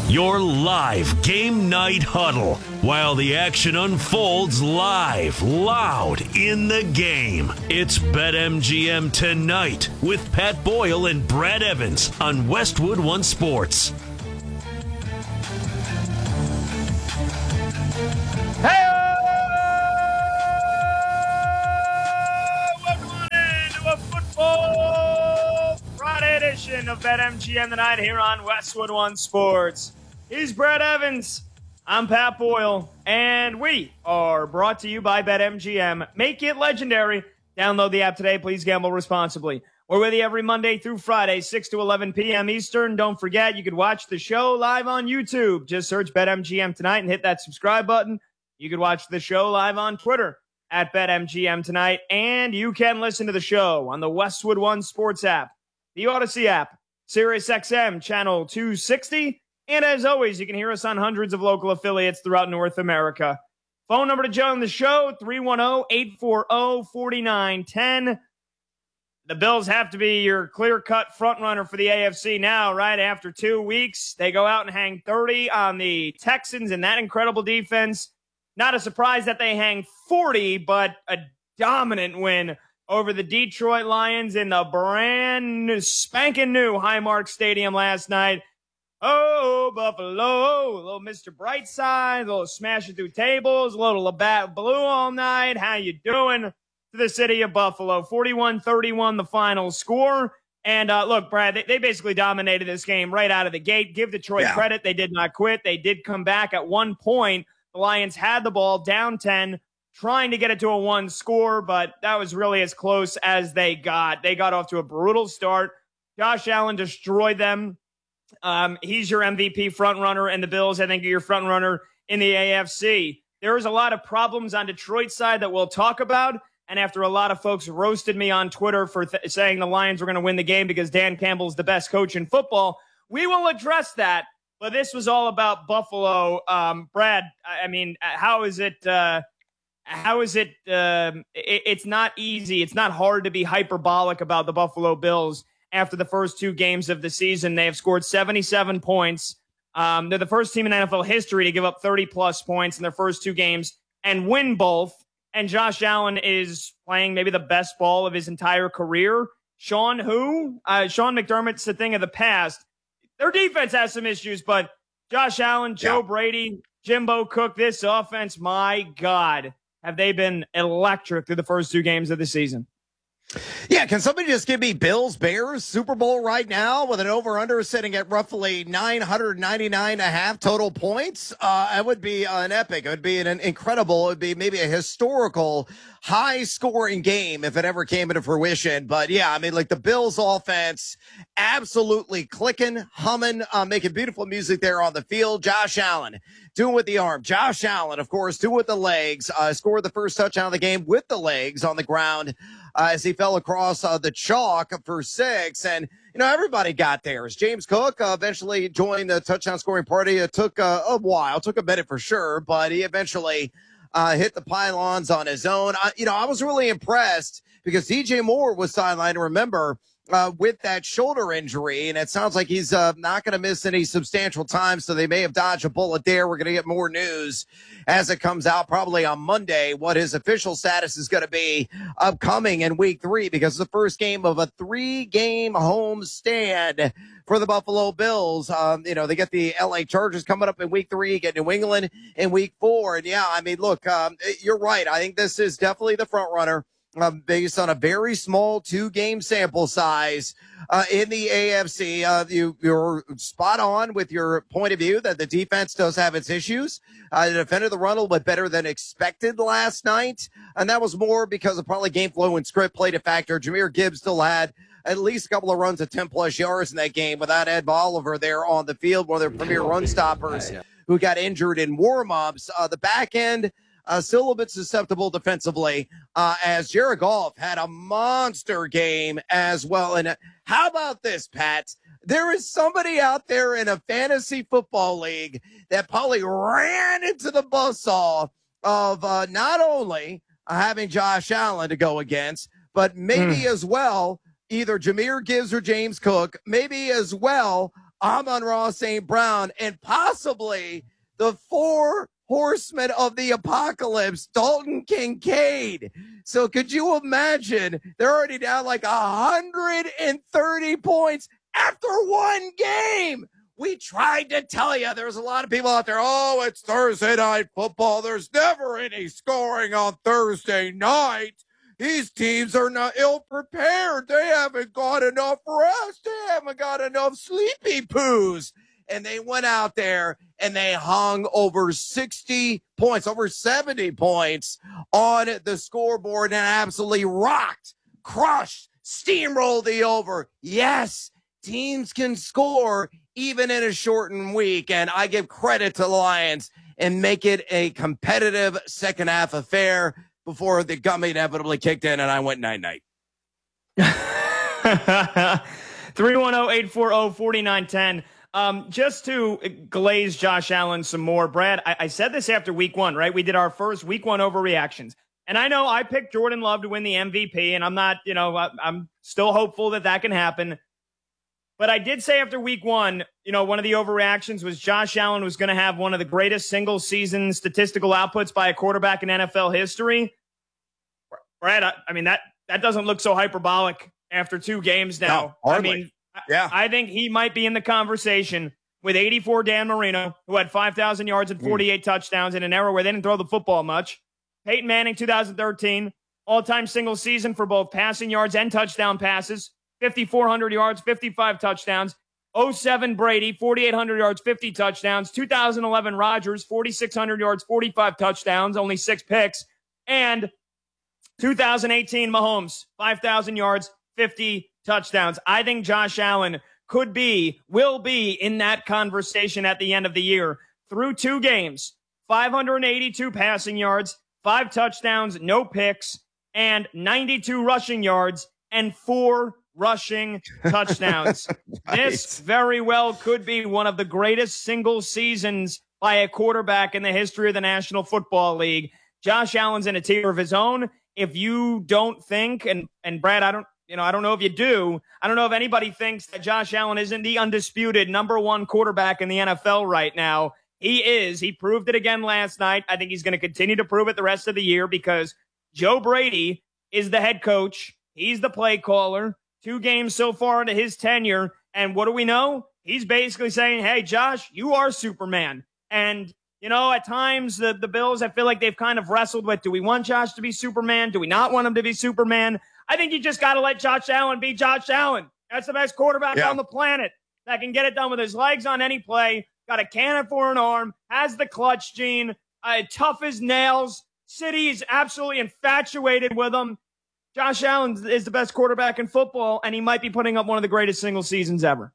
Your live game night huddle while the action unfolds live, loud in the game. It's BetMGM Tonight with Pat Boyle and Brad Evans on Westwood One Sports. Hey! Welcome on into a football Friday edition of BetMGM Tonight here on Westwood One Sports. He's Brad Evans. I'm Pat Boyle, and we are brought to you by BetMGM. Make it legendary. Download the app today. Please gamble responsibly. We're with you every Monday through Friday, 6 to 11 p.m. Eastern. Don't forget, you can watch the show live on YouTube. Just search BetMGM Tonight and hit that subscribe button. You can watch the show live on Twitter at BetMGM Tonight, and you can listen to the show on the Westwood One Sports app, the Odyssey app, SiriusXM Channel 260, and as always, you can hear us on hundreds of local affiliates throughout North America. Phone number to join the show, 310-840-4910. The Bills have to be your clear-cut frontrunner for the AFC now, right? After 2 weeks, they go out and hang 30 on the Texans and that incredible defense. Not a surprise that they hang 40, but a dominant win over the Detroit Lions in the brand new, spanking new Highmark Stadium last night. Oh, Buffalo, a little Mr. Brightside, a little smashing through tables, a little Labatt Blue all night. How you doing? To the city of Buffalo, 41-31 the final score. And look, Brad, they basically dominated this game right out of the gate. Give Detroit credit. They did not quit. They did come back at one point. The Lions had the ball down 10, trying to get it to a one score, but that was really as close as they got. They got off to a brutal start. Josh Allen destroyed them. He's your MVP frontrunner, and the Bills, I think, are your frontrunner in the AFC. There is a lot of problems on Detroit's side that we'll talk about, and after a lot of folks roasted me on Twitter for saying the Lions were going to win the game because Dan Campbell's the best coach in football, we will address that. But this was all about Buffalo. Brad, I mean, how is it it's not easy. It's not hard to be hyperbolic about the Buffalo Bills. After the first two games of the season, they have scored 77 points. They're the first team in NFL history to give up 30-plus points in their first two games and win both. And Josh Allen is playing maybe the best ball of his entire career. Sean McDermott's a thing of the past. Their defense has some issues, but Josh Allen, Joe Brady, Jimbo Cook, this offense, my God, have they been electric through the first two games of the season. Yeah, can somebody just give me Bills-Bears Super Bowl right now with an over-under sitting at roughly 999.5 total points? It would be an epic. It would be an incredible, it would be maybe a historical high-scoring game if it ever came into fruition. But, yeah, I mean, like the Bills offense absolutely clicking, humming, making beautiful music there on the field. Josh Allen doing with the arm. Josh Allen, of course, doing with the legs. Scored the first touchdown of the game with the legs on the ground. As he fell across the chalk for 6. And, you know, everybody got theirs. James Cook eventually joined the touchdown scoring party. It took a while, took a minute for sure, but he eventually hit the pylons on his own. I was really impressed because DJ Moore was sidelined, remember, with that shoulder injury, and it sounds like he's not going to miss any substantial time, so they may have dodged a bullet there. We're going to get more news as it comes out probably on Monday, what his official status is going to be upcoming in week 3, because it's the first game of a 3-game home stand for the Buffalo Bills. They get the LA Chargers coming up in week 3, get New England in week 4. And yeah, I mean, look, you're right. I think this is definitely the front runner. Based on a very small 2-game sample size in the AFC. You're spot on with your point of view that the defense does have its issues. The defender the run a little bit better than expected last night, and that was more because of probably game flow and script played a factor. Jahmyr Gibbs still had at least a couple of runs of 10-plus yards in that game without Ed Oliver there on the field, one of their premier run stoppers who got injured in warm-ups. The back end, still a little bit susceptible defensively, as Jared Goff had a monster game as well. And how about this, Pat? There is somebody out there in a fantasy football league that probably ran into the buzzsaw of not only having Josh Allen to go against, but maybe as well either Jahmyr Gibbs or James Cook, maybe as well Amon-Ra St. Brown, and possibly the 4 horsemen of the apocalypse, Dalton Kincaid. So could you imagine? They're already down like 130 points after one game. We tried to tell you. There's a lot of people out there. Oh, it's Thursday night football. There's never any scoring on Thursday night. These teams are not ill-prepared. They haven't got enough rest. They haven't got enough sleepy poos. And they went out there and they hung over 60 points, over 70 points on the scoreboard and absolutely rocked, crushed, steamrolled the over. Yes, teams can score even in a shortened week. And I give credit to the Lions and make it a competitive second half affair before the gummy inevitably kicked in and I went night-night. 310-840-4910. Just to glaze Josh Allen some more, Brad, I said this after week 1, right? We did our first week 1 overreactions. And I know I picked Jordan Love to win the MVP, and I'm not, I'm still hopeful that can happen. But I did say after week 1, one of the overreactions was Josh Allen was going to have one of the greatest single season statistical outputs by a quarterback in NFL history. Brad, I mean, that doesn't look so hyperbolic after 2 games now. No, hardly. I think he might be in the conversation with 84 Dan Marino, who had 5,000 yards and 48 touchdowns in an era where they didn't throw the football much. Peyton Manning, 2013, all-time single season for both passing yards and touchdown passes. 5,400 yards, 55 touchdowns. 07 Brady, 4,800 yards, 50 touchdowns. 2011 Rodgers, 4,600 yards, 45 touchdowns, only 6 picks. And 2018 Mahomes, 5,000 yards, 50 touchdowns. I think Josh Allen will be in that conversation at the end of the year. Through 2 games, 582 passing yards, 5 touchdowns, no picks, and 92 rushing yards and 4 rushing touchdowns. Nice. This very well could be one of the greatest single seasons by a quarterback in the history of the National Football League. Josh Allen's in a tier of his own. If you don't think, and Brad, I don't know if you do. I don't know if anybody thinks that Josh Allen isn't the undisputed number 1 quarterback in the NFL right now. He is. He proved it again last night. I think he's going to continue to prove it the rest of the year because Joe Brady is the head coach. He's the play caller. 2 games so far into his tenure. And what do we know? He's basically saying, hey, Josh, you are Superman. And, at times the Bills, I feel like they've kind of wrestled with, do we want Josh to be Superman? Do we not want him to be Superman? I think you just got to let Josh Allen be Josh Allen. That's the best quarterback on the planet that can get it done with his legs on any play, got a cannon for an arm, has the clutch gene, tough as nails. City is absolutely infatuated with him. Josh Allen is the best quarterback in football, and he might be putting up one of the greatest single seasons ever.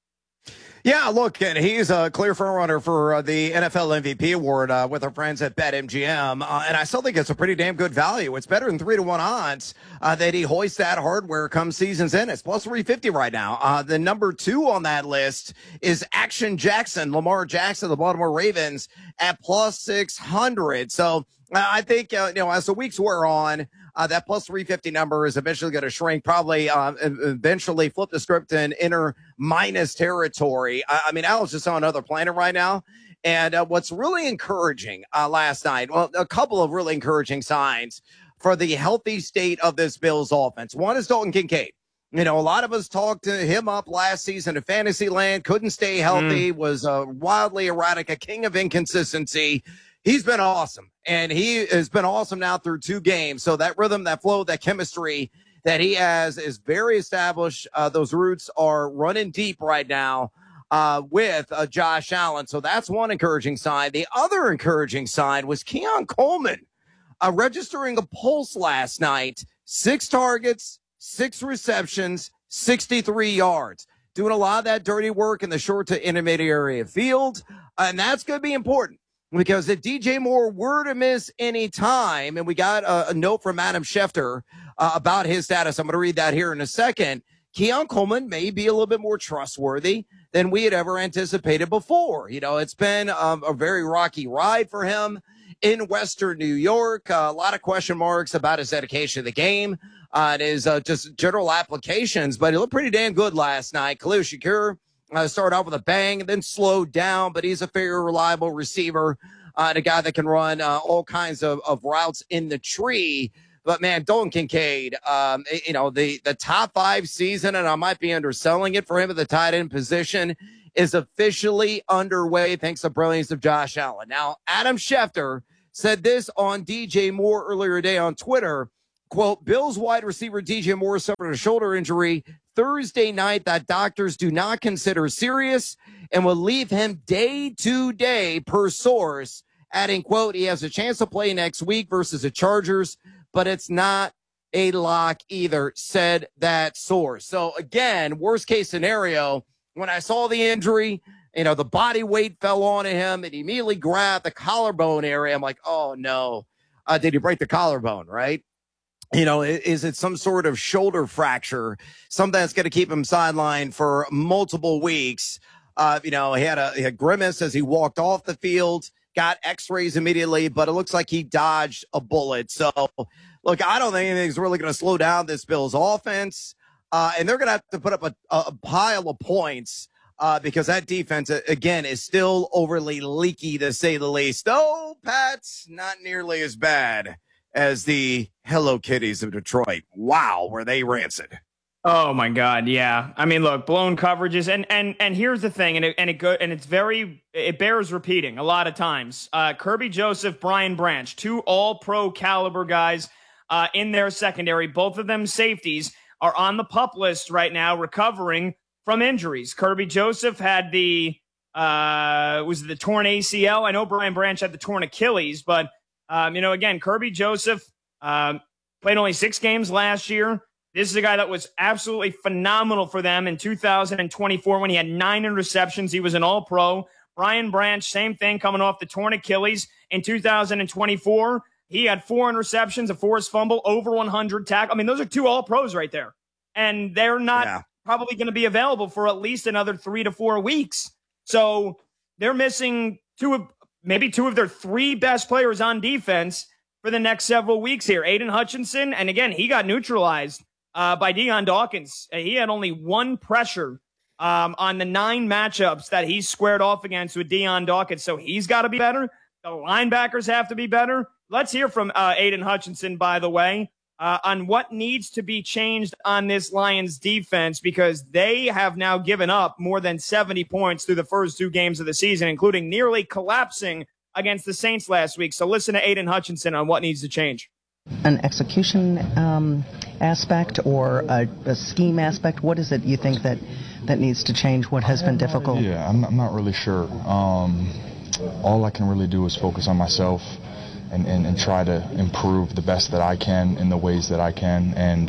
Yeah, look, and he's a clear frontrunner for the NFL MVP award with our friends at BetMGM, and I still think it's a pretty damn good value. It's better than 3-1 odds that he hoists that hardware come season's end. It's plus 350 right now. The number 2 on that list is Action Jackson, Lamar Jackson, the Baltimore Ravens, at plus 600. So I think, as the weeks wear on, that plus 350 number is eventually going to shrink, probably eventually flip the script and enter minus territory. I mean, Al's just on another planet right now. And what's really encouraging last night, well, a couple of really encouraging signs for the healthy state of this Bills offense. One is Dalton Kincaid. A lot of us talked to him up last season in Fantasyland, couldn't stay healthy, was wildly erratic, a king of inconsistency. He's been awesome, and he has been awesome now through 2 games. So that rhythm, that flow, that chemistry that he has is very established. Those roots are running deep right now with Josh Allen. So that's one encouraging sign. The other encouraging sign was Keon Coleman registering a pulse last night. 6 targets, 6 receptions, 63 yards. Doing a lot of that dirty work in the short to intermediate area field, and that's going to be important. Because if DJ Moore were to miss any time, and we got a note from Adam Schefter about his status, I'm going to read that here in a second. Keon Coleman may be a little bit more trustworthy than we had ever anticipated before. It's been a very rocky ride for him in Western New York. A lot of question marks about his dedication to the game and his just general applications, but he looked pretty damn good last night. Khalil Shakir Started off with a bang and then slowed down, but he's a very reliable receiver and a guy that can run all kinds of routes in the tree. But, man, Dalton Kincaid, the top 5 season, and I might be underselling it for him at the tight end position, is officially underway thanks to the brilliance of Josh Allen. Now, Adam Schefter said this on DJ Moore earlier today on Twitter, quote, Bills wide receiver DJ Moore suffered a shoulder injury Thursday night that doctors do not consider serious and will leave him day to day per source, adding, quote, he has a chance to play next week versus the Chargers, but it's not a lock either, said that source. So, again, worst case scenario, when I saw the injury, the body weight fell on him and he immediately grabbed the collarbone area. I'm like, oh, no. Did he break the collarbone, right? Is it some sort of shoulder fracture, something that's going to keep him sidelined for multiple weeks? He had a grimace as he walked off the field, got x-rays immediately, but it looks like he dodged a bullet. So, look, I don't think anything's really going to slow down this Bills offense. And they're going to have to put up a pile of points because that defense, again, is still overly leaky, to say the least. Though, Pat's not nearly as bad as the Hello Kitties of Detroit. Wow, were they rancid. Oh, my God, yeah. I mean, look, blown coverages. And here's the thing, it bears repeating a lot of times. Kirby Joseph, Brian Branch, 2 all-pro caliber guys in their secondary. Both of them safeties are on the PUP list right now recovering from injuries. Kirby Joseph had the torn ACL. I know Brian Branch had the torn Achilles, but, again, Kirby Joseph played only 6 games last year. This is a guy that was absolutely phenomenal for them in 2024 when he had 9 interceptions. He was an all-pro. Brian Branch, same thing, coming off the torn Achilles in 2024. He had 4 interceptions, a forced fumble, over 100 tackles. I mean, those are 2 all-pros right there. And they're not probably going to be available for at least another 3 to 4 weeks. So they're missing maybe 2 of their 3 best players on defense for the next several weeks here. Aiden Hutchinson, and again, he got neutralized by Deion Dawkins. He had only 1 pressure on the 9 matchups that he squared off against with Deion Dawkins. So he's got to be better. The linebackers have to be better. Let's hear from Aiden Hutchinson, by the way, on what needs to be changed on this Lions defense, because they have now given up more than 70 points through the first 2 games of the season, including nearly collapsing against the Saints last week. So listen to Aiden Hutchinson on what needs to change. An execution aspect or a scheme aspect? What is it you think that needs to change? What has been difficult? Yeah, I'm not really sure. All I can really do is focus on myself and try to improve the best that I can in the ways that I can. And,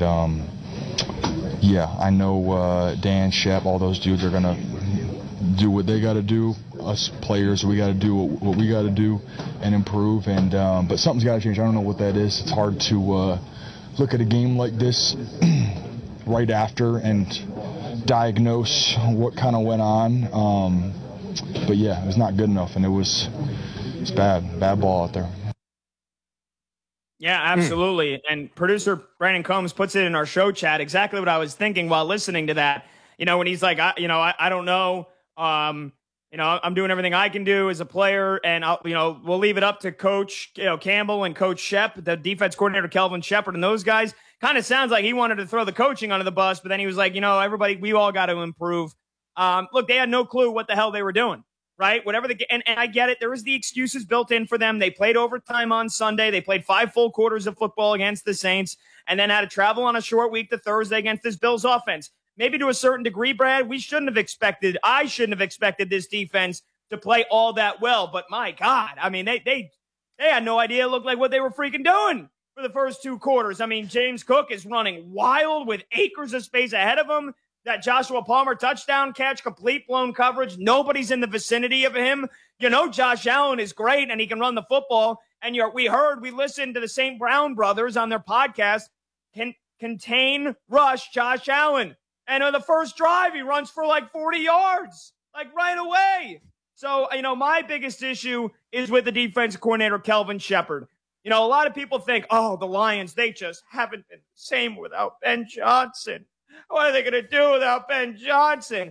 I know Dan, Shep, all those dudes are going to do what they got to do. Us players, we got to do what we got to do and improve. And but something's got to change. I don't know what that is. It's hard to look at a game like this right after and diagnose what kind of went on. But yeah, it was not good enough, and it's bad ball out there. Yeah, absolutely. And producer Brandon Combs puts it in our show chat exactly what I was thinking while listening to that. When he's like, I don't know. I'm doing everything I can do as a player, and we'll leave it up to Coach Campbell and Coach Shep, the defense coordinator Kelvin Shepard, and those guys. Kind of sounds like he wanted to throw the coaching under the bus, but then he was like, everybody, we all got to improve. Look, they had no clue what the hell they were doing. Right? Whatever and I get it. There was the excuses built in for them. They played overtime on Sunday. They played 5 full quarters of football against the Saints and then had to travel on a short week to Thursday against this Bills offense. Maybe to a certain degree, Brad, I shouldn't have expected this defense to play all that well. But my God, I mean, they had no idea. It looked like what they were freaking doing for the first 2 quarters. I mean, James Cook is running wild with acres of space ahead of him. That Joshua Palmer touchdown catch, complete blown coverage. Nobody's in the vicinity of him. Josh Allen is great and he can run the football. And we listened to the St. Brown brothers on their podcast, contain, rush Josh Allen. And on the first drive, he runs for like 40 yards, like right away. So, my biggest issue is with the defensive coordinator, Kelvin Shepard. A lot of people think, the Lions, they just haven't been the same without Ben Johnson. What are they going to do without Ben Johnson?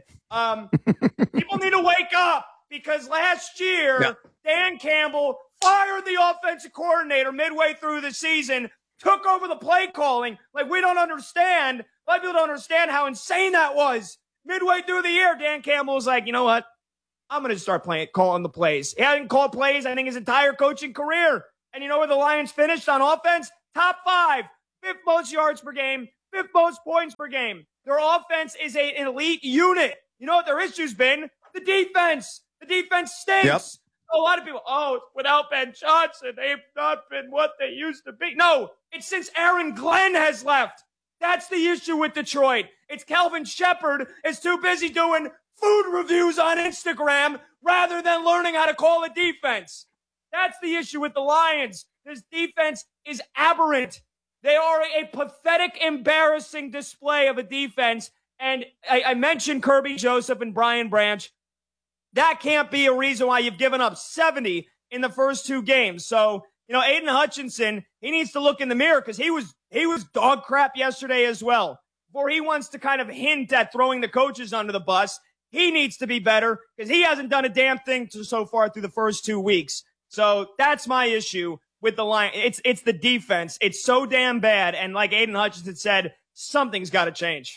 People need to wake up because last year, Dan Campbell fired the offensive coordinator midway through the season, took over the play calling. Like, we don't understand. A lot of people don't understand how insane that was. Midway through the year, Dan Campbell was like, you know what? I'm going to start calling the plays. He hadn't called plays, I think, his entire coaching career. And you know where the Lions finished on offense? Top 5, 5th most yards per game, 5th most points per game. Their offense is an elite unit. You know what their issue's been? The defense. The defense stinks. Yep. A lot of people, without Ben Johnson, they've not been what they used to be. No, it's since Aaron Glenn has left. That's the issue with Detroit. It's Kelvin Shepard is too busy doing food reviews on Instagram rather than learning how to call a defense. That's the issue with the Lions. This defense is aberrant. They are a pathetic, embarrassing display of a defense. And I mentioned Kirby Joseph and Brian Branch. That can't be a reason why you've given up 70 in the first 2 games. So, Aiden Hutchinson, he needs to look in the mirror because he was dog crap yesterday as well. Before he wants to kind of hint at throwing the coaches under the bus, he needs to be better because he hasn't done a damn thing so far through the first 2 weeks. So that's my issue with the Lions. It's the defense. It's so damn bad. And like Aiden Hutchinson said, something's got to change.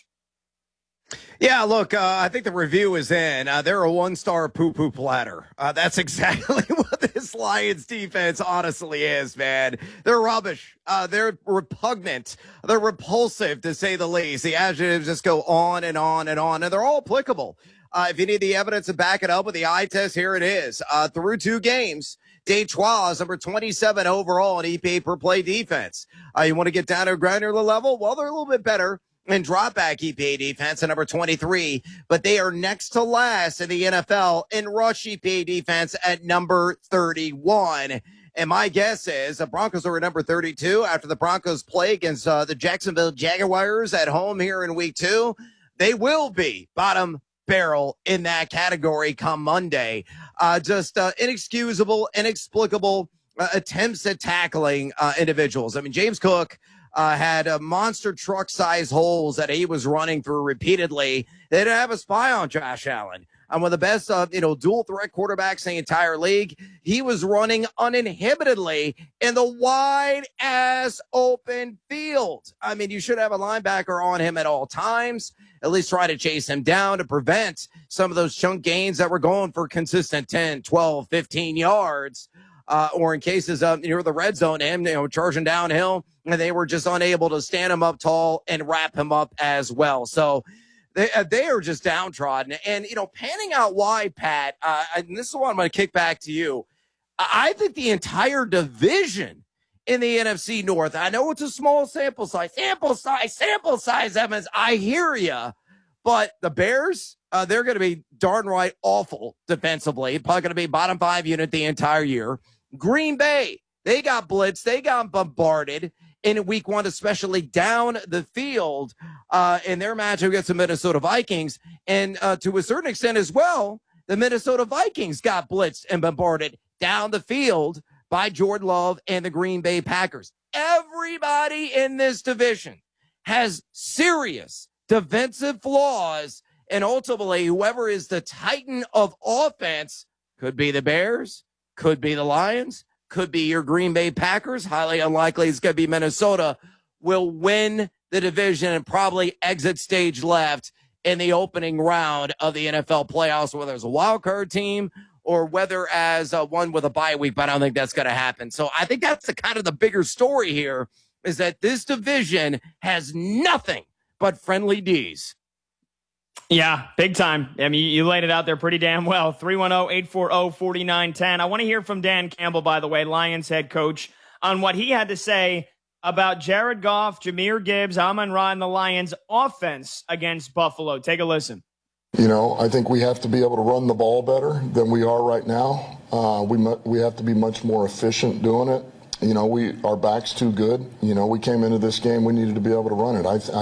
Yeah, look, I think the review is in. They're a 1-star poo-poo platter. That's exactly what this Lions defense honestly is, man. They're rubbish. They're repugnant. They're repulsive, to say the least. The adjectives just go on and on and on, and they're all applicable. If you need the evidence to back it up with the eye test, here it is. Through 2 games, Detroit is number 27 overall in EPA per play defense. You want to get down to a granular level? Well, they're a little bit better in drop back EPA defense at number 23, but they are next to last in the NFL in rush EPA defense at number 31. And my guess is the Broncos are at number 32 after the Broncos play against the Jacksonville Jaguars at home here in week 2. They will be bottom barrel in that category come Monday. Just inexcusable, inexplicable attempts at tackling individuals. I mean, James Cook had monster truck-sized holes that he was running through repeatedly. They didn't have a spy on Josh Allen. One of the best, dual-threat quarterbacks in the entire league. He was running uninhibitedly in the wide-ass open field. I mean, you should have a linebacker on him at all times, at least try to chase him down to prevent some of those chunk gains that were going for consistent 10, 12, 15 yards. Or in cases of the red zone, him charging downhill, and they were just unable to stand him up tall and wrap him up as well. So they are just downtrodden. And panning out why, Pat, and this is what I'm going to kick back to you. I think the entire division in the NFC North. I know it's a small sample size, Evans. I hear you, but the Bears. They're going to be darn right awful defensively. Probably going to be bottom 5 unit the entire year. Green Bay, they got blitzed. They got bombarded in week 1, especially down the field in their matchup against the Minnesota Vikings. And to a certain extent as well, the Minnesota Vikings got blitzed and bombarded down the field by Jordan Love and the Green Bay Packers. Everybody in this division has serious defensive flaws. And ultimately, whoever is the titan of offense could be the Bears, could be the Lions, could be your Green Bay Packers. Highly unlikely it's going to be Minnesota. Will win the division and probably exit stage left in the opening round of the NFL playoffs, whether it's a wild card team or whether as one with a bye week. But I don't think that's going to happen. So I think that's the kind of the bigger story here is that this division has nothing but friendly D's. Yeah, big time. I mean, you laid it out there pretty damn well. 310-840-4910. I want to hear from Dan Campbell, by the way, Lions head coach, on what he had to say about Jared Goff, Jahmyr Gibbs, Amon-Ra, and the Lions' offense against Buffalo. Take a listen. I think we have to be able to run the ball better than we are right now. We have to be much more efficient doing it. Our back's too good. We came into this game, we needed to be able to run it.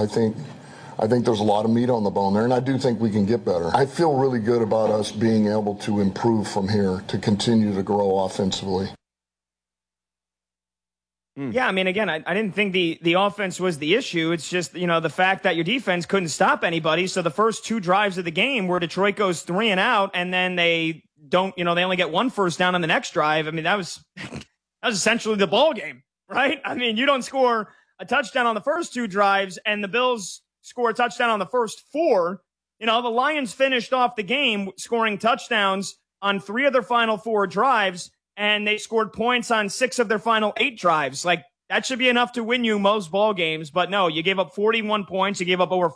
I think there's a lot of meat on the bone there, and I do think we can get better. I feel really good about us being able to improve from here to continue to grow offensively. Yeah, I mean, again, I didn't think the offense was the issue. It's just, the fact that your defense couldn't stop anybody. So the first 2 drives of the game where Detroit goes 3 and out, and then they don't, they only get 1 first down on the next drive. I mean, that was essentially the ball game, right? I mean, you don't score a touchdown on the first 2 drives, and the Bills score a touchdown on the first 4. The Lions finished off the game scoring touchdowns on 3 of their final 4 drives, and they scored points on 6 of their final 8 drives. Like, that should be enough to win you most ball games. But no, you gave up 41 points. You gave up over